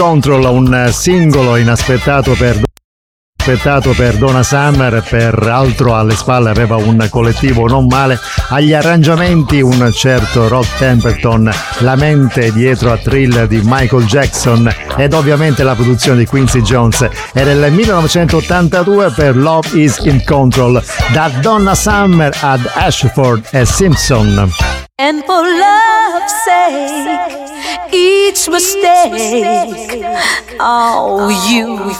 Control, un singolo inaspettato per Donna Summer, peraltro alle spalle aveva un collettivo non male, agli arrangiamenti un certo Rod Temperton, la mente dietro a Thriller di Michael Jackson ed ovviamente la produzione di Quincy Jones. Era il 1982 per Love is in Control, da Donna Summer ad Ashford e Simpson. And for love's sake, each mistake, oh, you